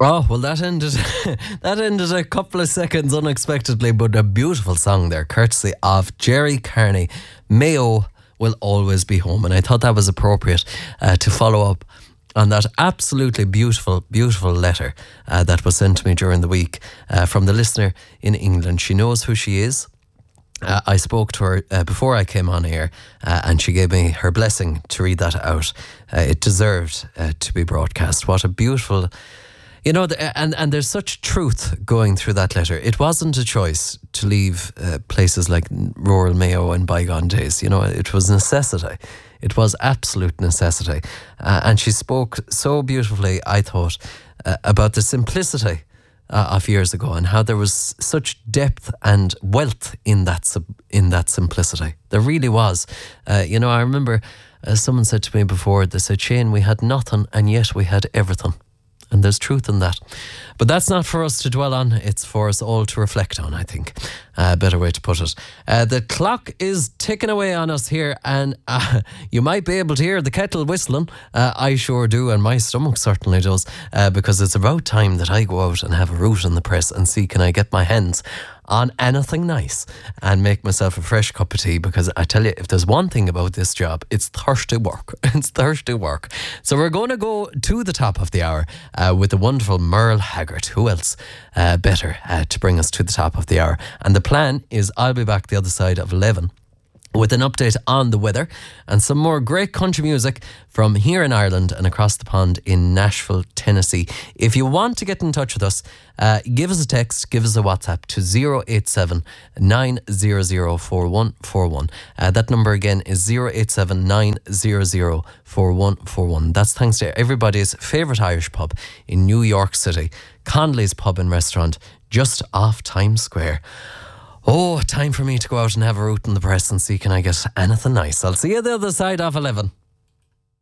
Oh, well, that ended that ended a couple of seconds unexpectedly, but a beautiful song there, courtesy of Jerry Carney. Mayo will always be home. And I thought that was appropriate to follow up on that absolutely beautiful, beautiful letter that was sent to me during the week from the listener in England. She knows who she is. I spoke to her before I came on air and she gave me her blessing to read that out. It deserved to be broadcast. What a beautiful... You know, and there's such truth going through that letter. It wasn't a choice to leave places like rural Mayo in bygone days. You know, it was necessity. It was absolute necessity. And she spoke so beautifully, I thought, about the simplicity of years ago and how there was such depth and wealth in that simplicity. There really was. You know, I remember someone said to me before, they said, Shane, we had nothing and yet we had everything. And there's truth in that. But that's not for us to dwell on. It's for us all to reflect on, I think. Better way to put it. The clock is ticking away on us here, and you might be able to hear the kettle whistling. I sure do, and my stomach certainly does, because it's about time that I go out and have a root in the press and see can I get my hands on anything nice and make myself a fresh cup of tea, because I tell you, if there's one thing about this job, it's thirsty work. It's thirsty work. So we're going to go to the top of the hour with the wonderful Merle Haggard. Who else better to bring us to the top of the hour? And the plan is I'll be back the other side of 11 with an update on the weather and some more great country music from here in Ireland and across the pond in Nashville, Tennessee. If you want to get in touch with us, give us a text, give us a WhatsApp to 087 900 4141. That number again is 087 900 4141. That's thanks to everybody's favourite Irish pub in New York City, Conley's Pub and Restaurant, just off Times Square. Oh, time for me to go out and have a root in the press and see can I get anything nice. I'll see you the other side of 11.